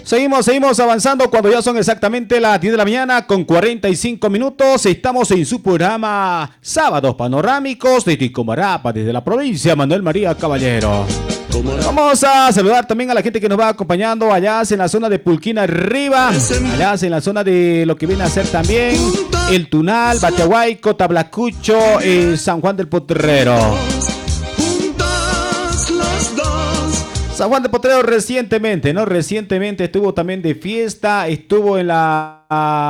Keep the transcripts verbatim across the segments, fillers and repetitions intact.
Seguimos, seguimos avanzando cuando ya son exactamente las diez de la mañana con cuarenta y cinco minutos. Estamos en su programa Sábados Panorámicos desde Comarapa, desde la provincia Manuel María Caballero. Vamos a saludar también a la gente que nos va acompañando allá en la zona de Pulquina arriba, allá en la zona de lo que viene a ser también El Tunal, Batiahuayco, Tablacucho, eh, San Juan del Potrero. San Juan del Potrero recientemente, ¿no? Recientemente estuvo también de fiesta, estuvo en la,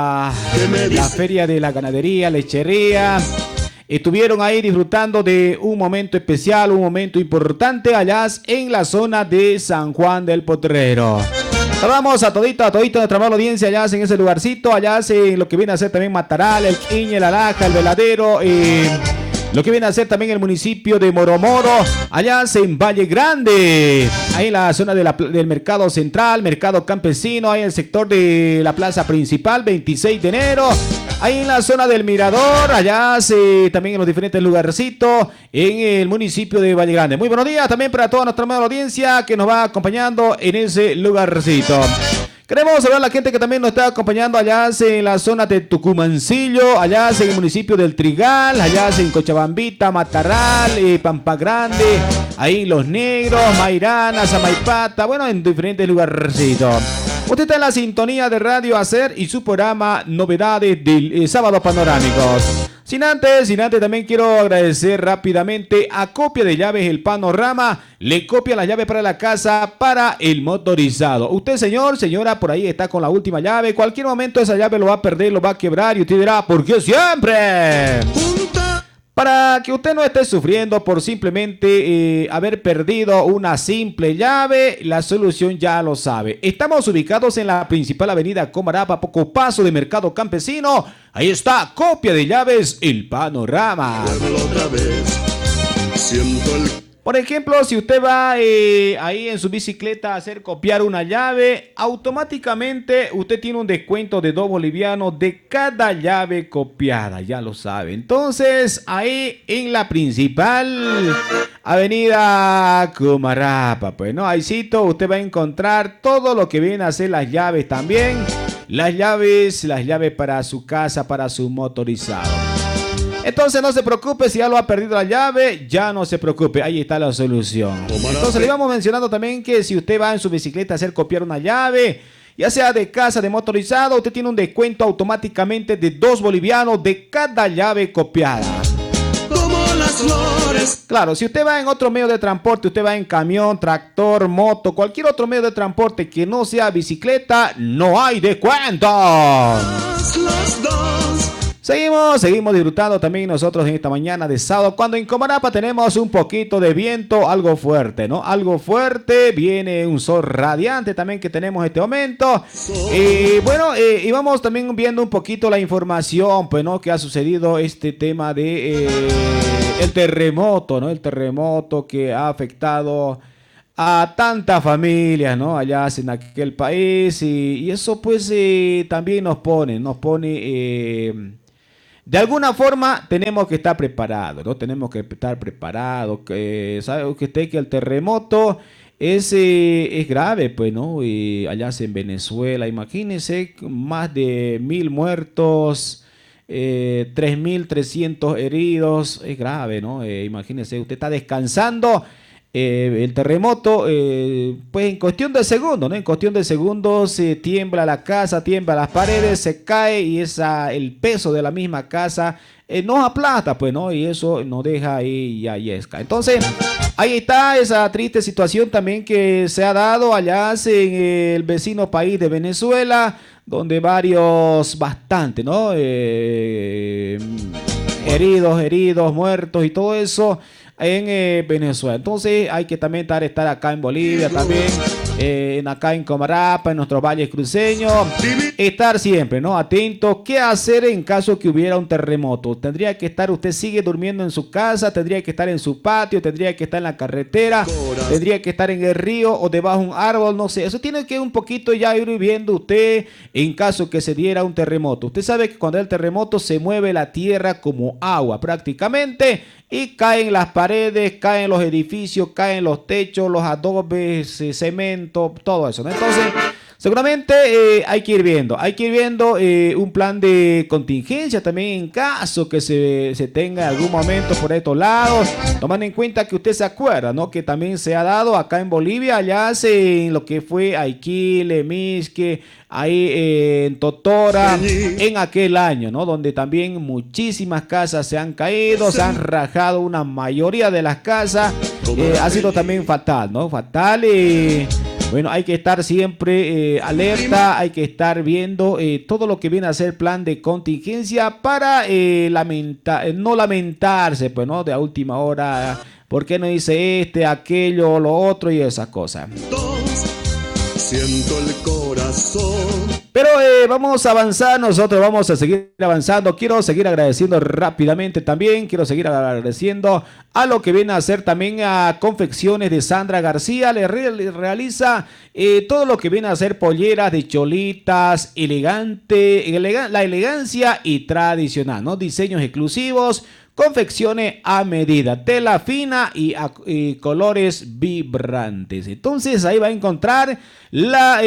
la feria de la ganadería, lechería. Estuvieron ahí disfrutando de un momento especial, un momento importante allá en la zona de San Juan del Potrero. Saludamos a todito, a todito nuestra amable audiencia allá en ese lugarcito, allá en lo que viene a ser también Mataral, el Quiñe, el Alaja, el Veladero, eh, lo que viene a ser también el municipio de Moromoro, allá en Valle Grande, ahí en la zona de la, del mercado central, mercado campesino, ahí en el sector de la plaza principal, veintiséis de enero. Ahí en la zona del Mirador, allá sí, también en los diferentes lugarcitos en el municipio de Valle Grande. Muy buenos días también para toda nuestra amable audiencia que nos va acompañando en ese lugarcito. Queremos saludar a la gente que también nos está acompañando allá en la zona de Tucumancillo, allá en el municipio del Trigal, allá en Cochabambita, Mataral, eh, Pampa Grande, ahí Los Negros, Mairana, Samaipata, bueno, en diferentes lugarcitos. Usted está en la sintonía de Radio Hacer y su programa Novedades del eh, Sábado Panorámicos. Sin antes, sin antes también quiero agradecer rápidamente a Copia de Llaves El Panorama. Le copia la llave para la casa para el motorizado. Usted, señor, señora, por ahí está con la última llave. Cualquier momento esa llave lo va a perder, lo va a quebrar y usted dirá, ¿por qué siempre? Para que usted no esté sufriendo por simplemente eh, haber perdido una simple llave, la solución ya lo sabe. Estamos ubicados en la principal avenida Comarapa, poco paso de Mercado Campesino. Ahí está, Copia de Llaves El Panorama. Otra vez, siento el... Por ejemplo, si usted va eh, ahí en su bicicleta a hacer copiar una llave, automáticamente usted tiene un descuento de dos bolivianos de cada llave copiada, ya lo sabe. Entonces, ahí en la principal avenida Comarapa, pues no, ahí cito, usted va a encontrar todo lo que viene a ser las llaves también. Las llaves, las llaves para su casa, para su motorizado. Entonces no se preocupe si ya lo ha perdido la llave, ya no se preocupe, ahí está la solución. Entonces le íbamos mencionando también que si usted va en su bicicleta a hacer copiar una llave, ya sea de casa, de motorizado, usted tiene un descuento automáticamente de dos bolivianos de cada llave copiada. Como las flores. Claro, si usted va en otro medio de transporte, usted va en camión, tractor, moto, cualquier otro medio de transporte que no sea bicicleta, no hay descuento. Las dos. Seguimos, seguimos disfrutando también nosotros en esta mañana de sábado, cuando en Comarapa tenemos un poquito de viento, algo fuerte, ¿no? Algo fuerte, viene un sol radiante también que tenemos en este momento. Y bueno, eh, y vamos también viendo un poquito la información, pues, ¿no? Que ha sucedido este tema de eh, el terremoto, ¿no? El terremoto que ha afectado a tantas familias, ¿no? Allá en aquel país y, y eso pues eh, también nos pone, nos pone... Eh, De alguna forma tenemos que estar preparados, ¿no? Tenemos que estar preparados. Que, ¿sabe usted que el terremoto es, eh, es grave, pues, ¿no? Y allá en Venezuela, imagínense, más de mil muertos, eh, tres mil trescientos heridos, es grave, ¿no? Eh, imagínense, usted está descansando. Eh, el terremoto, eh, pues en cuestión de segundos, ¿no? En cuestión de segundos se tiembla la casa, tiembla las paredes, se cae y esa, el peso de la misma casa eh, nos aplasta, pues, ¿no? Y eso nos deja ahí ya yesca. Entonces, ahí está esa triste situación también que se ha dado allá en el vecino país de Venezuela, donde varios, bastante, ¿no? Eh, heridos, heridos, muertos y todo eso en eh, Venezuela. Entonces hay que también estar, estar acá en Bolivia también, eh, en acá en Comarapa, en nuestros valles cruceños, estar siempre, ¿no? Atento, ¿qué hacer en caso que hubiera un terremoto? Tendría que estar, usted sigue durmiendo en su casa, tendría que estar en su patio, tendría que estar en la carretera, tendría que estar en el río o debajo de un árbol, no sé. Eso tiene que un poquito ya ir viendo usted en caso que se diera un terremoto. Usted sabe que cuando hay el terremoto se mueve la tierra como agua prácticamente y caen las paredes, caen los edificios, caen los techos, los adobes, cemento, todo eso, ¿no? Entonces Seguramente eh, hay que ir viendo, hay que ir viendo eh, un plan de contingencia también en caso que se, se tenga algún momento por estos lados, tomando en cuenta que usted se acuerda, ¿no? Que también se ha dado acá en Bolivia, allá hace en lo que fue Aiquile, Misque, ahí eh, en Totora, en aquel año, ¿no? Donde también muchísimas casas se han caído, se han rajado una mayoría de las casas, eh, ha sido también fatal, ¿no? Fatal y... Eh, Bueno, hay que estar siempre eh, alerta, hay que estar viendo eh, todo lo que viene a ser plan de contingencia para eh, lamenta no lamentarse, pues, ¿no? De a última hora, ¿por qué no hice este, aquello, lo otro y esas cosas? Siento el corazón. Pero eh, vamos a avanzar, nosotros vamos a seguir avanzando. Quiero seguir agradeciendo rápidamente también. Quiero seguir agradeciendo a lo que viene a hacer también a Confecciones de Sandra García. Le, re, le realiza eh, todo lo que viene a hacer polleras de cholitas, elegante, elegan, la elegancia y tradicional, ¿no? Diseños exclusivos. Confecciones a medida, tela fina y, a, y colores vibrantes. Entonces ahí va a encontrar la,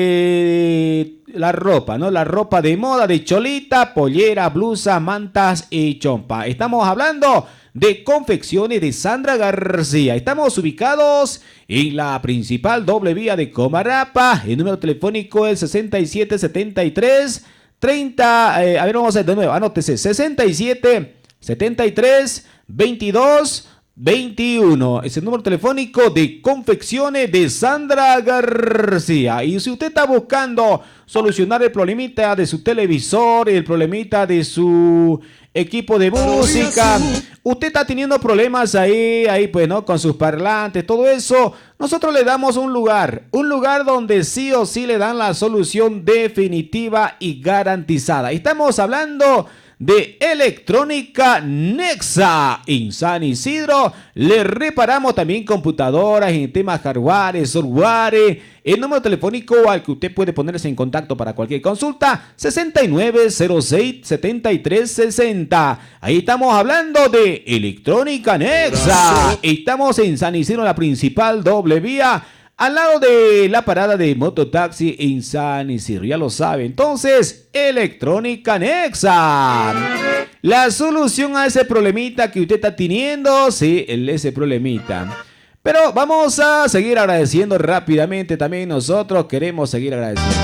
eh, la ropa, ¿no? La ropa de moda de cholita, pollera, blusa, mantas y chompa. Estamos hablando de Confecciones de Sandra García. Estamos ubicados en la principal doble vía de Comarapa. El número telefónico es sesenta y siete setenta y tres treinta. Eh, a ver, vamos a ver de nuevo. Anótese: sesenta y siete setenta y tres veintidós veintiuno. Es el número telefónico de Confecciones de Sandra García. Y si usted está buscando solucionar el problemita de su televisor, el problemita de su equipo de música, usted está teniendo problemas ahí, ahí pues, ¿no? Con sus parlantes, todo eso, nosotros le damos un lugar, un lugar donde sí o sí le dan la solución definitiva y garantizada. Estamos hablando de Electrónica Nexa en San Isidro. Le reparamos también computadoras en temas hardware, software. El número telefónico al que usted puede ponerse en contacto para cualquier consulta: sesenta y nueve cero seis setenta y tres sesenta. Ahí estamos hablando de Electrónica Nexa. Estamos en San Isidro, la principal doble vía, al lado de la parada de mototaxi en San Isidro, ya lo sabe. Entonces, Electrónica Nexa, la solución a ese problemita que usted está teniendo, sí, ese problemita. Pero vamos a seguir agradeciendo rápidamente, también nosotros queremos seguir agradeciendo.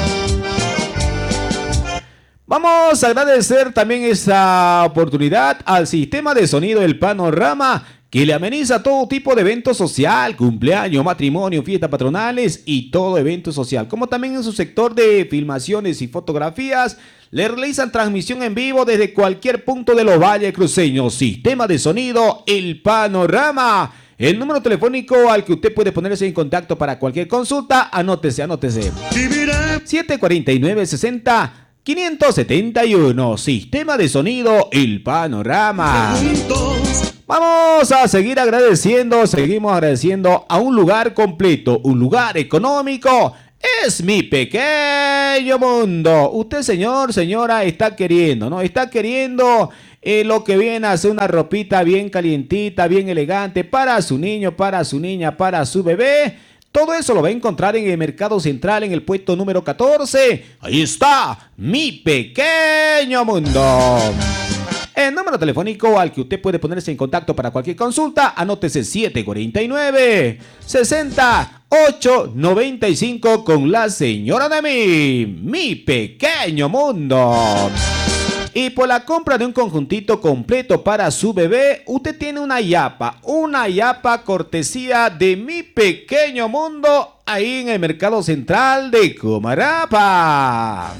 Vamos a agradecer también esta oportunidad al sistema de sonido El Panorama, que le ameniza todo tipo de evento social, cumpleaños, matrimonio, fiestas patronales y todo evento social. Como también en su sector de filmaciones y fotografías, le realizan transmisión en vivo desde cualquier punto de los valles cruceños. Sistema de sonido El Panorama. El número telefónico al que usted puede ponerse en contacto para cualquier consulta, anótese, anótese. siete cuarenta y nueve sesenta quinientos setenta y uno. Sistema de sonido El Panorama. Vamos a seguir agradeciendo, seguimos agradeciendo a un lugar completo, un lugar económico. Es Mi Pequeño Mundo. Usted, señor, señora, está queriendo, ¿no? Está queriendo eh, lo que viene a ser una ropita bien calientita, bien elegante para su niño, para su niña, para su bebé. Todo eso lo va a encontrar en el Mercado Central, en el puesto número catorce. Ahí está, Mi Pequeño Mundo. El número telefónico al que usted puede ponerse en contacto para cualquier consulta, anótese: siete cuarenta y nueve sesenta ocho noventa y cinco con la señora de Mi, Mi Pequeño Mundo. Y por la compra de un conjuntito completo para su bebé, usted tiene una yapa, una yapa cortesía de Mi Pequeño Mundo, ahí en el Mercado Central de Comarapa.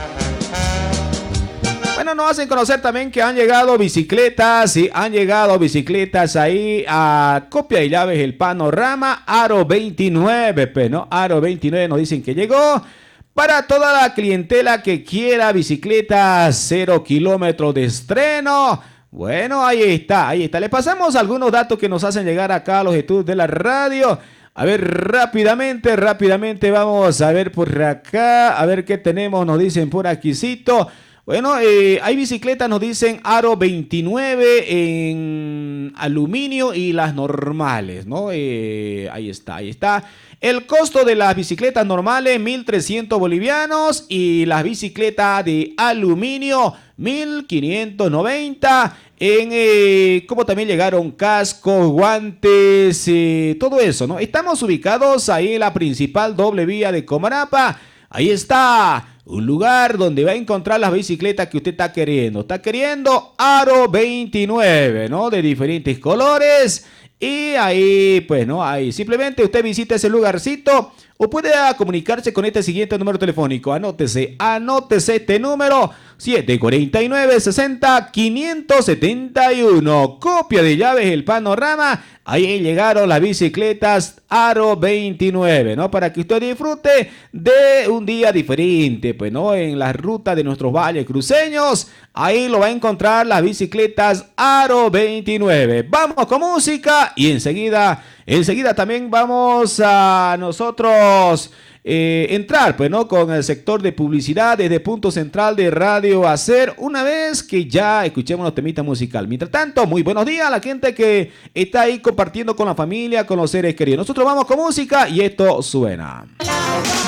Bueno, nos hacen conocer también que han llegado bicicletas, sí, han llegado bicicletas ahí a Copia y Llaves El Panorama, Aro veintinueve, pues, ¿no? Aro veintinueve nos dicen que llegó. Para toda la clientela que quiera bicicletas cero kilómetros de estreno. Bueno, ahí está, ahí está. Le pasamos algunos datos que nos hacen llegar acá a los estudios de la radio. A ver, rápidamente, rápidamente vamos a ver por acá, a ver qué tenemos, nos dicen por aquícito. Bueno, eh, hay bicicletas, nos dicen Aro veintinueve en aluminio y las normales, ¿no? Eh, ahí está, ahí está. El costo de las bicicletas normales, mil trescientos bolivianos, y las bicicletas de aluminio, mil quinientos noventa. En, eh, como también llegaron cascos, guantes, eh, todo eso, ¿no? Estamos ubicados ahí en la principal doble vía de Comarapa. Ahí está. Un lugar donde va a encontrar las bicicletas que usted está queriendo. Está queriendo Aro veintinueve, ¿no? De diferentes colores. Y ahí, pues, ¿no? Ahí simplemente usted visita ese lugarcito o puede comunicarse con este siguiente número telefónico. Anótese, anótese este número: siete cuatro nueve, seis cero, cinco siete uno. Copia de llaves El Panorama. Ahí llegaron las bicicletas Aro veintinueve, ¿no? Para que usted disfrute de un día diferente, pues, ¿no? En la ruta de nuestros valles cruceños, ahí lo va a encontrar las bicicletas Aro veintinueve. Vamos con música y enseguida, enseguida también vamos a nosotros eh, entrar, pues, ¿no? Con el sector de publicidad desde Punto Central de Radio Hacer, una vez que ya escuchemos los temitas musical. Mientras tanto, muy buenos días a la gente que está ahí compartiendo con la familia, con los seres queridos. Nosotros vamos con música y esto suena.